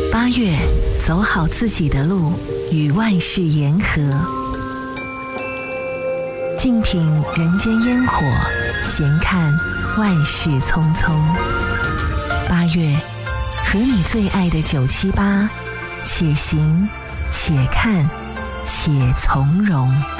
8月，走好自己的路，与万事言和。静品人间烟火，闲看万事匆匆。8月，和你最爱的978，且行且看且从容。